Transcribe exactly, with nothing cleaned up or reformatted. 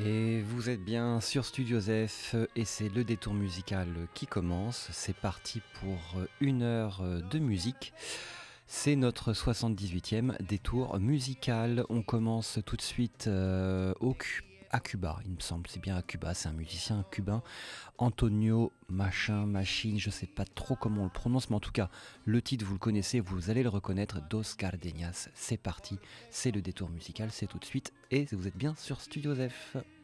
Et vous êtes bien sur Studio F et c'est le détour musical qui commence. C'est parti pour une heure de musique. C'est notre soixante-dix-huitième détour musical. On commence tout de suite euh, au Cu- à Cuba, il me semble. C'est bien à Cuba, c'est un musicien cubain. Antonio Machin, Machine, je sais pas trop comment on le prononce, mais en tout cas, le titre vous le connaissez, vous allez le reconnaître. Dos Cardenas, c'est parti. C'est le détour musical, c'est tout de suite. Et vous êtes bien sur Studio F.